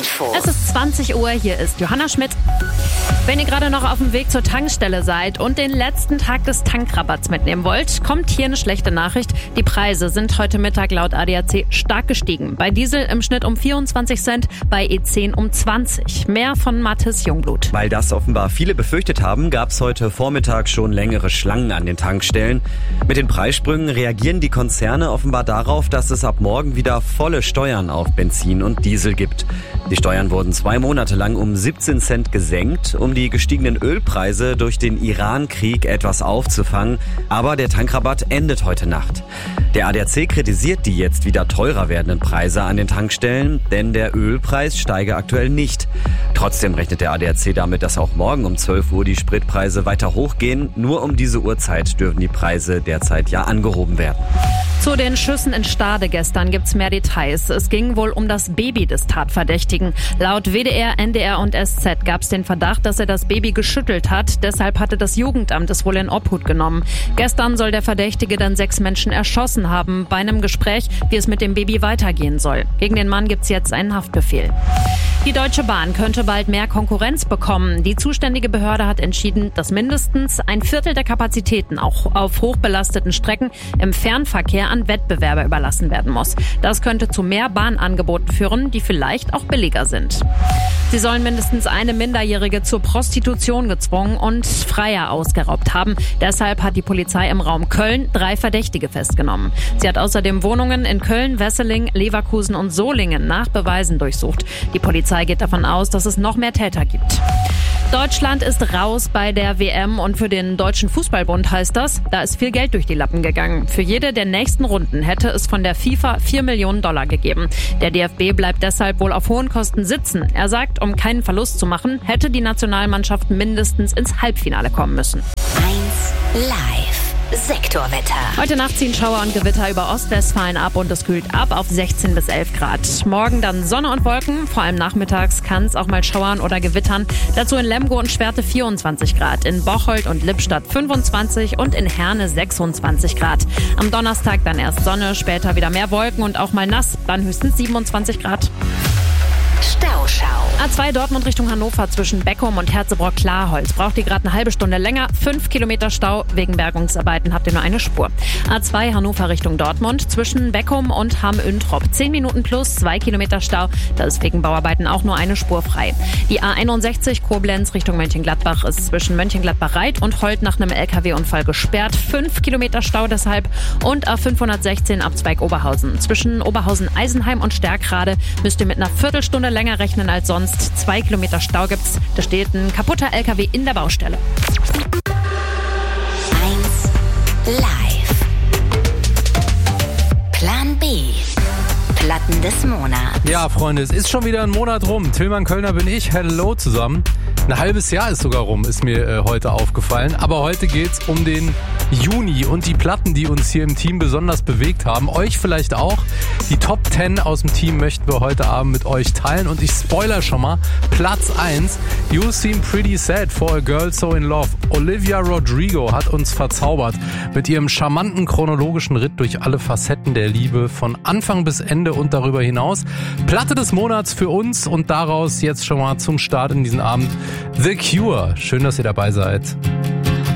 Info. Es ist 20 Uhr, hier ist Johanna Schmidt. Wenn ihr gerade noch auf dem Weg zur Tankstelle seid und den letzten Tag des Tankrabatts mitnehmen wollt, kommt hier eine schlechte Nachricht. Die Preise sind heute Mittag laut ADAC stark gestiegen. Bei Diesel im Schnitt um 24 Cent, bei E10 um 20. Mehr von Mathis Jungblut. Weil das offenbar viele befürchtet haben, gab es heute Vormittag schon längere Schlangen an den Tankstellen. Mit den Preissprüngen reagieren die Konzerne offenbar darauf, dass es ab morgen wieder volle Steuern auf Benzin und Diesel gibt. Die Steuern wurden 2 Monate lang um 17 Cent gesenkt, um die gestiegenen Ölpreise durch den Iran-Krieg etwas aufzufangen. Aber der Tankrabatt endet heute Nacht. Der ADAC kritisiert die jetzt wieder teurer werdenden Preise an den Tankstellen, denn der Ölpreis steige aktuell nicht. Trotzdem rechnet der ADAC damit, dass auch morgen um 12 Uhr die Spritpreise weiter hochgehen. Nur um diese Uhrzeit dürfen die Preise derzeit ja angehoben werden. Zu den Schüssen in Stade gestern gibt's mehr Details. Es ging wohl um das Baby des Tatverdächtigen. Laut WDR, NDR und SZ gab's den Verdacht, dass er das Baby geschüttelt hat. Deshalb hatte das Jugendamt es wohl in Obhut genommen. Gestern soll der Verdächtige dann 6 Menschen erschossen haben bei einem Gespräch, wie es mit dem Baby weitergehen soll. Gegen den Mann gibt's jetzt einen Haftbefehl. Die Deutsche Bahn könnte bald mehr Konkurrenz bekommen. Die zuständige Behörde hat entschieden, dass mindestens ein Viertel der Kapazitäten auch auf hochbelasteten Strecken im Fernverkehr an Wettbewerber überlassen werden muss. Das könnte zu mehr Bahnangeboten führen, die vielleicht auch billiger sind. Sie sollen mindestens eine Minderjährige zur Prostitution gezwungen und Freier ausgeraubt haben. Deshalb hat die Polizei im Raum Köln 3 Verdächtige festgenommen. Sie hat außerdem Wohnungen in Köln, Wesseling, Leverkusen und Solingen nach Beweisen durchsucht. Die Polizei geht davon aus, dass es noch mehr Täter gibt. Deutschland ist raus bei der WM und für den Deutschen Fußballbund heißt das, da ist viel Geld durch die Lappen gegangen. Für jede der nächsten Runden hätte es von der FIFA 4 Millionen Dollar gegeben. Der DFB bleibt deshalb wohl auf hohen Kosten sitzen. Er sagt, um keinen Verlust zu machen, hätte die Nationalmannschaft mindestens ins Halbfinale kommen müssen. 1 Live. Sektorwetter. Heute Nacht ziehen Schauer und Gewitter über Ostwestfalen ab und es kühlt ab auf 16 bis 11 Grad. Morgen dann Sonne und Wolken, vor allem nachmittags kann es auch mal schauern oder gewittern. Dazu in Lemgo und Schwerte 24 Grad, in Bocholt und Lippstadt 25 und in Herne 26 Grad. Am Donnerstag dann erst Sonne, später wieder mehr Wolken und auch mal nass, dann höchstens 27 Grad. Stauschau. A2 Dortmund Richtung Hannover zwischen Beckum und Herzebrock-Klarholz. Braucht ihr gerade eine halbe Stunde länger. 5 Kilometer Stau. Wegen Bergungsarbeiten habt ihr nur eine Spur. A2 Hannover Richtung Dortmund zwischen Beckum und Hamm-Üntrop. 10 Minuten plus 2 Kilometer Stau. Da ist wegen Bauarbeiten auch nur eine Spur frei. Die A61 Koblenz Richtung Mönchengladbach ist zwischen Mönchengladbach-Reit und Holt nach einem LKW-Unfall gesperrt. 5 Kilometer Stau deshalb. Und A516 Abzweig Oberhausen. Zwischen Oberhausen-Eisenheim und Stärkrade müsst ihr mit einer Viertelstunde länger rechnen als sonst. 2 Kilometer Stau gibt's. Da steht ein kaputter LKW in der Baustelle. 1 Live. Plan B. Platten des Monats. Ja, Freunde, es ist schon wieder ein Monat rum. Tillmann Kölner bin ich. Hello zusammen. Ein halbes Jahr ist sogar rum, ist mir heute aufgefallen. Aber heute geht's um den Juni und die Platten, die uns hier im Team besonders bewegt haben. Euch vielleicht auch. Die Top 10 aus dem Team möchten wir heute Abend mit euch teilen. Und ich spoiler schon mal. Platz 1. You Seem Pretty Sad for a Girl So in Love. Olivia Rodrigo hat uns verzaubert mit ihrem charmanten chronologischen Ritt durch alle Facetten der Liebe von Anfang bis Ende und darüber hinaus. Platte des Monats für uns und daraus jetzt schon mal zum Start in diesen Abend The Cure. Schön, dass ihr dabei seid.